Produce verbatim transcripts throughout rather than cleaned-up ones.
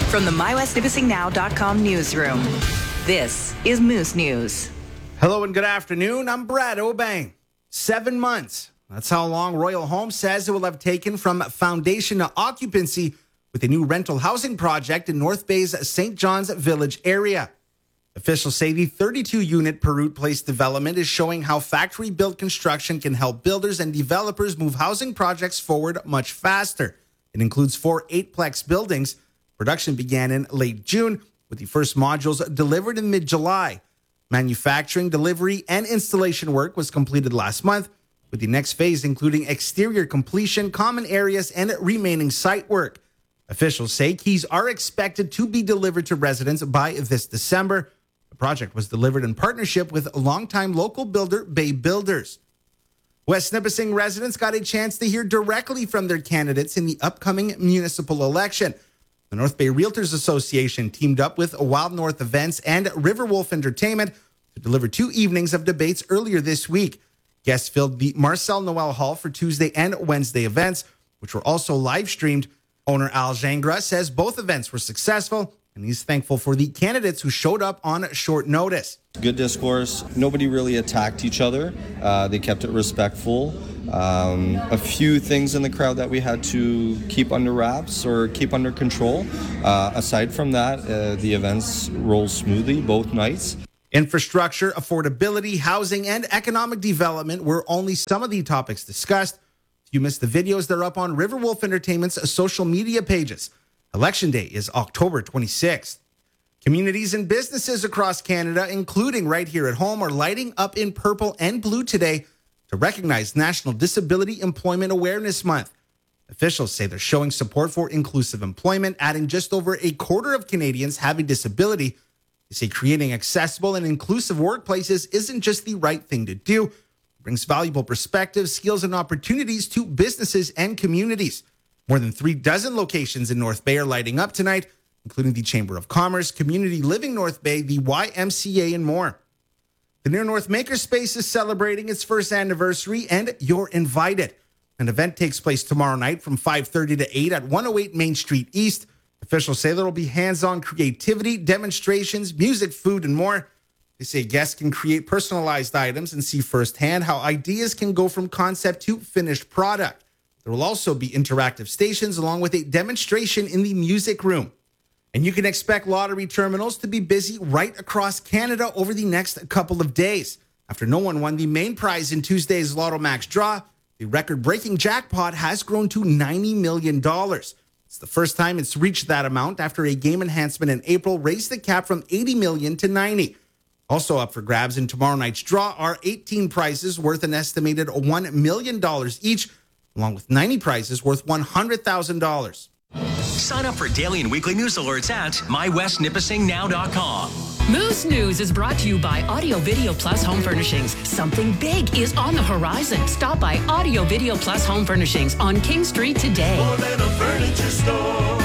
From the my west nipissing now dot com newsroom, this is Moose News. Hello and good afternoon. I'm Brad Obang. Seven months. That's how long Royal Homes says it will have taken from foundation to occupancy with a new rental housing project in North Bay's Saint John's Village area. Officials say the thirty-two unit Perute Place development is showing how factory-built construction can help builders and developers move housing projects forward much faster. It includes four eight-plex buildings. Production began in late June, with the first modules delivered in mid-July. Manufacturing, delivery, and installation work was completed last month, with the next phase including exterior completion, common areas, and remaining site work. Officials say keys are expected to be delivered to residents by this December. The project was delivered in partnership with longtime local builder Bay Builders. West Nipissing residents got a chance to hear directly from their candidates in the upcoming municipal election. The North Bay Realtors Association teamed up with Wild North Events and Riverwolf Entertainment to deliver two evenings of debates earlier this week. Guests filled the Marcel Noel Hall for Tuesday and Wednesday events, which were also live streamed. Owner Al Jangra says both events were successful, and he's thankful for the candidates who showed up on short notice. Good discourse. Nobody really attacked each other. Uh, they kept it respectful. Um, a few things in the crowd that we had to keep under wraps or keep under control. Uh, aside from that, uh, the events rolled smoothly both nights. Infrastructure, affordability, housing, and economic development were only some of the topics discussed. If you missed the videos, they're up on Riverwolf Entertainment's social media pages. Election Day is October twenty-sixth. Communities and businesses across Canada, including right here at home, are lighting up in purple and blue today to recognize National Disability Employment Awareness Month. Officials say they're showing support for inclusive employment, adding just over a quarter of Canadians have a disability. They say creating accessible and inclusive workplaces isn't just the right thing to do. It brings valuable perspectives, skills, and opportunities to businesses and communities. More than three dozen locations in North Bay are lighting up tonight, including the Chamber of Commerce, Community Living North Bay, the Y M C A, and more. The Near North Makerspace is celebrating its first anniversary, and you're invited. An event takes place tomorrow night from five thirty to eight at one oh eight Main Street East. Officials say there will be hands-on creativity, demonstrations, music, food, and more. They say guests can create personalized items and see firsthand how ideas can go from concept to finished product. There will also be interactive stations along with a demonstration in the music room. And you can expect lottery terminals to be busy right across Canada over the next couple of days. After no one won the main prize in Tuesday's Lotto Max draw, the record-breaking jackpot has grown to ninety million dollars. It's the first time it's reached that amount after a game enhancement in April raised the cap from eighty million dollars to ninety million dollars. Also up for grabs in tomorrow night's draw are eighteen prizes worth an estimated one million dollars each, along with ninety prizes worth one hundred thousand dollars. Sign up for daily and weekly news alerts at my west nipissing now dot com. Moose News is brought to you by Audio Video Plus Home Furnishings. Something big is on the horizon. Stop by Audio Video Plus Home Furnishings on King Street today. More than a furniture store.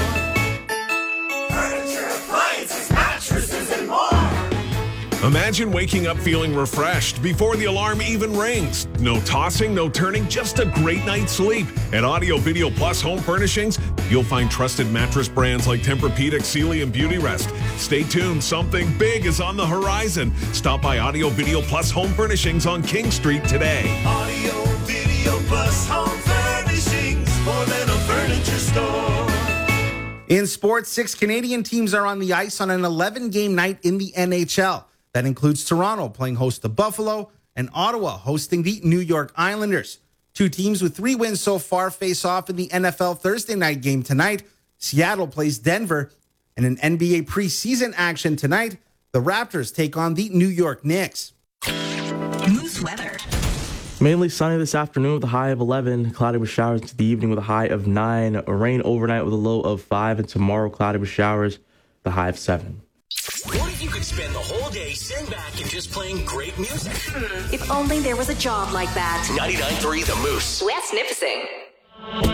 Furniture, appliances, mattresses, and more. Imagine waking up feeling refreshed before the alarm even rings. No tossing, no turning, just a great night's sleep. At Audio Video Plus Home Furnishings, you'll find trusted mattress brands like Tempur-Pedic, Sealy, and Beauty Rest. Stay tuned, something big is on the horizon. Stop by Audio Video Plus Home Furnishings on King Street today. Audio Video Plus Home Furnishings, more than a furniture store. In sports, six Canadian teams are on the ice on an eleven-game night in the N H L. That includes Toronto playing host to Buffalo and Ottawa hosting the New York Islanders. Two teams with three wins so far face off in the N F L Thursday night game tonight. Seattle plays Denver. And in N B A preseason action tonight, the Raptors take on the New York Knicks. Moose weather. Mainly sunny this afternoon with a high of eleven. Cloudy with showers into the evening with a high of nine. Rain overnight with a low of five. And tomorrow, cloudy with showers, the high of seven. What if you could spend the whole day sitting back and just playing great music? If only there was a job like that. ninety-nine point three The Moose. West Nipissing.